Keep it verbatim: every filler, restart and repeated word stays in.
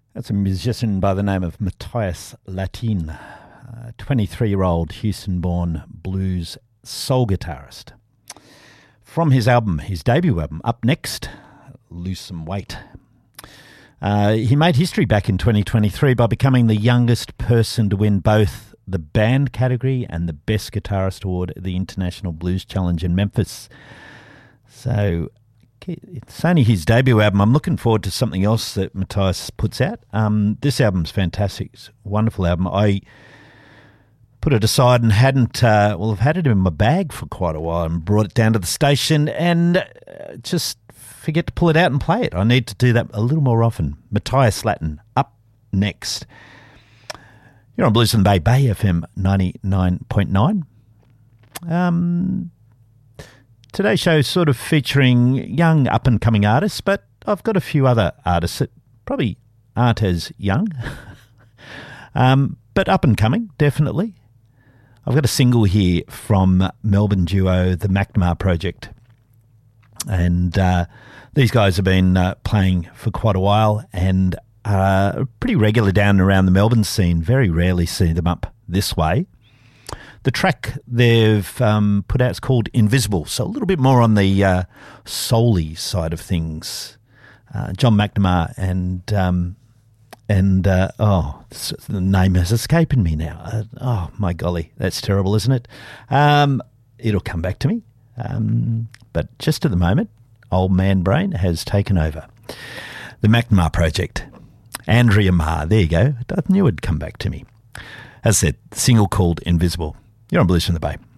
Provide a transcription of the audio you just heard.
That's a musician by the name of Matthias Latin, a twenty-three-year-old Houston-born blues soul guitarist. From his album, his debut album, Up Next, Lose Some Weight. Uh, he made history back in twenty twenty-three by becoming the youngest person to win both the band category and the Best Guitarist Award at the International Blues Challenge in Memphis. So it's only his debut album. I'm looking forward to something else that Matthias puts out. Um, this album's fantastic. It's a wonderful album. I put it aside and hadn't, uh, well, I've had it in my bag for quite a while and brought it down to the station and uh, just forget to pull it out and play it. I need to do that a little more often. Matthias Latin, Up Next. You're on Blues in the Bay, Bay F M ninety-nine point nine. Um, today's show is sort of featuring young up-and-coming artists, but I've got a few other artists that probably aren't as young, um, but up-and-coming, definitely. I've got a single here from Melbourne duo The McNamara Project. And uh, these guys have been uh, playing for quite a while and uh, pretty regular down and around the Melbourne scene. Very rarely see them up this way. The track they've um, put out is called Invisible, so a little bit more on the uh, soul-y side of things. Uh, John McNamara and, um, and uh, oh, the name is escaping me now. Uh, oh, my golly, that's terrible, isn't it? Um, it'll come back to me. Um, but just at the moment, old man brain has taken over. The McNamara Project. Andrea Marr, there you go. I knew it'd come back to me. As I said, single called Invisible. You're on Blues from the Bay.